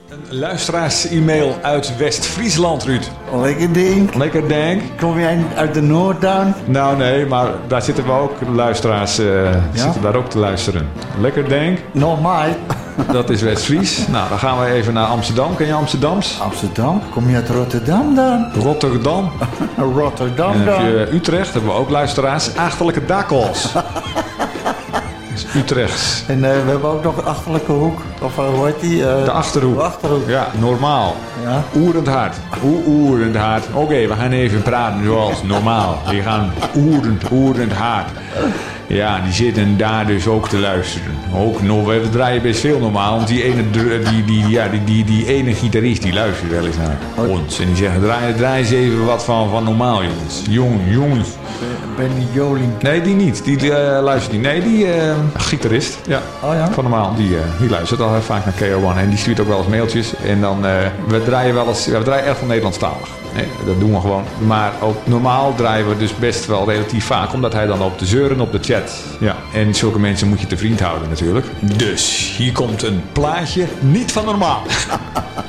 Een luisteraars-e-mail uit West-Friesland, Ruud. Lekker ding. Lekker denk. Kom jij uit de Noord dan? Nou nee, maar daar zitten we ook, luisteraars zitten daar ook te luisteren. Lekker denk. Normaal. Dat is West-Fries. Nou, dan gaan we even naar Amsterdam. Ken je Amsterdams? Amsterdam? Kom je uit Rotterdam dan? Rotterdam. Rotterdam En dan dan? heb je Utrecht, hebben we ook luisteraars. Achterlijke dakkels. Utrechts. En we hebben ook nog een achterlijke hoek. Of hoe heet die? De Achterhoek. De Achterhoek. Ja, normaal. Ja. Oerend hard. Oerend hard. Oké, we gaan even praten zoals normaal. Die gaan oerend hard. Ja, die zitten daar dus ook te luisteren. Ook nog, we draaien best veel normaal. Want die ene gitarist die luistert wel eens naar ons. En die zegt, draai eens even wat van normaal, jongens. Jongens. Benny Joling. Nee, die niet. Die luistert niet. Nee, die gitarist. Ja. Oh ja? Van normaal. Die luistert al heel vaak naar KO1. En die stuurt ook wel eens mailtjes. En dan, we draaien echt van Nederlandstalig. Nee, dat doen we gewoon. Maar ook normaal draaien we dus best wel relatief vaak. Omdat hij dan loopt te zeuren op de chat. Ja. En zulke mensen moet je te vriend houden natuurlijk. Dus hier komt een plaatje niet van normaal.